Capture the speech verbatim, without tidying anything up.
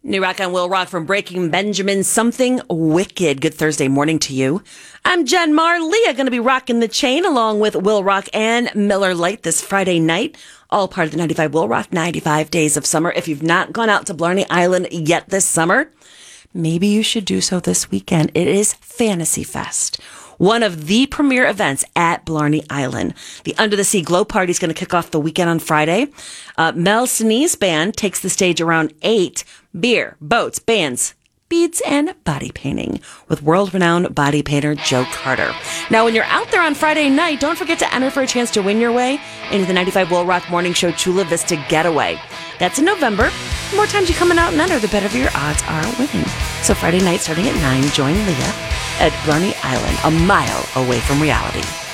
New Rock on Will Rock from Breaking Benjamin, Something Wicked. Good Thursday morning to you. I'm Jen Mar. Leah going to be rocking the chain along with Will Rock and Miller Lite this Friday night. All part of the ninety-five Will Rock ninety-five Days of Summer. If you've not gone out to Blarney Island yet this summer, maybe you should do so this weekend. It is Fantasy Fest, one of the premier events at Blarney Island. The Under the Sea Glow Party is going to kick off the weekend on Friday. Uh, Mel Sinise Band takes the stage around eight. Beer, boats, bands, beads, and body painting with world-renowned body painter Joe Carter. Now, when you're out there on Friday night, don't forget to enter for a chance to win your way into the ninety-five Will Rock Morning Show Chula Vista Getaway. That's in November. The more times you coming out and enter, the better your odds are winning. So Friday night, starting at nine, join Leah at Blarney Island, a mile away from reality.